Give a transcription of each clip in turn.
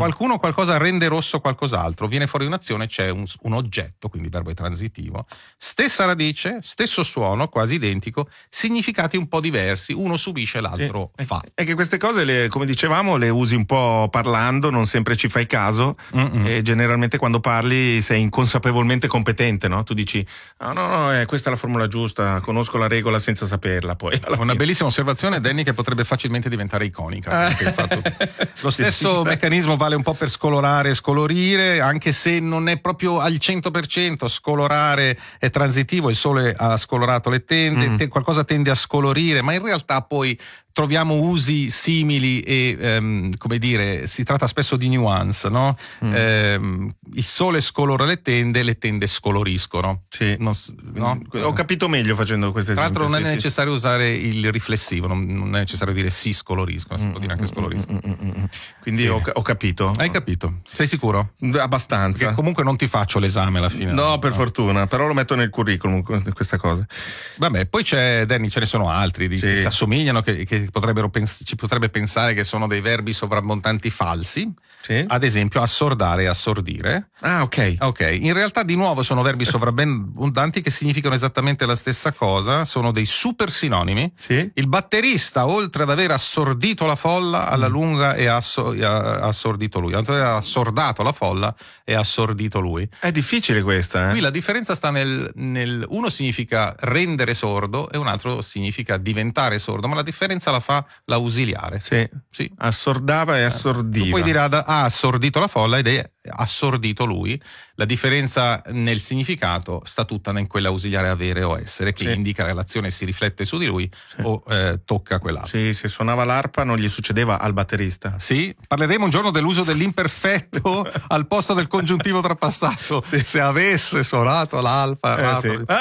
qualcuno qualcosa rende rosso qualcos'altro, viene fuori un'azione, c'è un oggetto, quindi il verbo è transitivo, stessa radice, stesso suono, quasi identico, significati un po' diversi, uno subisce, l'altro fa. E che queste cose, come dicevamo, le usi un po' parlando, non sempre ci fai caso, e generalmente quando parli sei inconsapevolmente competente, no? Tu dici, no, questa è la formula giusta, conosco la regola senza saperla, poi una bellissima osservazione, Danny, che potrebbe facilmente diventare iconica. Lo stesso meccanismo vale un po' per scolorare e scolorire, anche se non è proprio al 100%. Scolorare è transitivo, il sole ha scolorato le tende, qualcosa tende a scolorire, ma in realtà poi troviamo usi simili e come dire, si tratta spesso di nuance, no? Il sole scolora le tende scoloriscono. Sì. No? Ho capito meglio facendo questo esempio. Tra l'altro non è necessario usare il riflessivo, non è necessario dire si scoloriscono, si può dire anche scoloriscono. Quindi ho capito. Hai capito? Sei sicuro? Abbastanza. Perché comunque non ti faccio l'esame alla fine. No, per fortuna, però lo metto nel curriculum questa cosa. Vabbè, poi c'è, Danny, ce ne sono altri che si assomigliano, che ci potrebbe pensare che sono dei verbi sovrabbondanti falsi. Sì. Ad esempio assordare e assordire. Ah, ok. In realtà di nuovo sono verbi sovrabbondanti che significano esattamente la stessa cosa, sono dei super sinonimi. Sì. Il batterista, oltre ad aver assordito la folla, alla lunga ha assordito lui, ha assordato la folla e ha assordito lui. È difficile questa, Qui la differenza sta nel uno significa rendere sordo e un altro significa diventare sordo, ma la differenza la fa l'ausiliare. Sì. Assordava e assordiva. Tu puoi dire ha assordito la folla ed è assordito lui. La differenza nel significato sta tutta in quella ausiliare avere o essere, che indica che l'azione si riflette su di lui o tocca quell'altro. Sì, se suonava l'arpa non gli succedeva al batterista. Sì, parleremo un giorno dell'uso dell'imperfetto al posto del congiuntivo trapassato. Se avesse suonato l'alpa.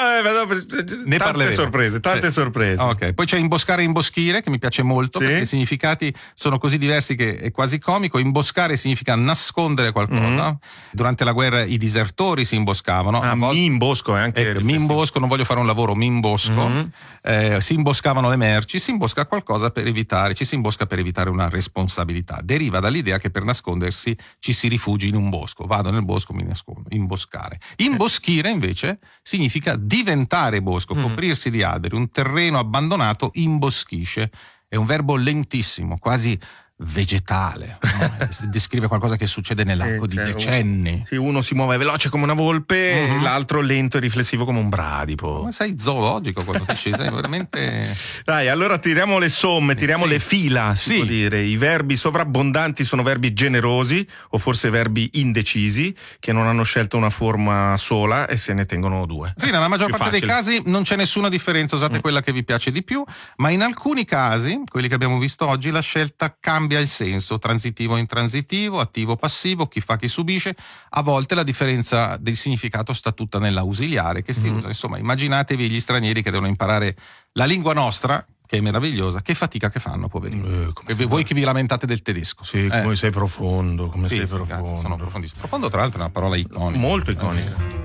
Ne parleremo. Tante sorprese. Ok, poi c'è imboscare e imboschire, che mi piace molto, perché i significati sono così diversi che è quasi comico. Imboscare significa nascondere qualcosa. Durante la guerra i disertori si imboscavano. Mi imbosco è anche mi imbosco, non voglio fare un lavoro, mi imbosco. Si imboscavano le merci, si imbosca qualcosa per evitare, ci si imbosca per evitare una responsabilità. Deriva dall'idea che per nascondersi ci si rifugi in un bosco. Vado nel bosco, mi nascondo. Imboscare. Imboschire invece significa diventare bosco, coprirsi di alberi. Un terreno abbandonato imboschisce. È un verbo lentissimo, quasi vegetale, no? Descrive qualcosa che succede nell'arco di decenni. Uno si muove veloce come una volpe, l'altro lento e riflessivo come un bradipo. Ma sei zoologico quando ti sei veramente. Dai, allora tiriamo le somme, tiriamo le fila, si può dire. I verbi sovrabbondanti sono verbi generosi o forse verbi indecisi che non hanno scelto una forma sola e se ne tengono due. Sì, nella maggior parte dei casi non c'è nessuna differenza, usate quella che vi piace di più, ma in alcuni casi, quelli che abbiamo visto oggi, la scelta cambia il senso, transitivo intransitivo, attivo passivo, chi fa chi subisce. A volte la differenza del significato sta tutta nell'ausiliare che si usa. Insomma, immaginatevi gli stranieri che devono imparare la lingua nostra, che è meravigliosa, che fatica che fanno, poverini. Voi che vi lamentate del tedesco. Sì, come sei profondo, sei profondo. Sono profondissimo. Profondo, tra l'altro, è una parola iconica. Molto iconica.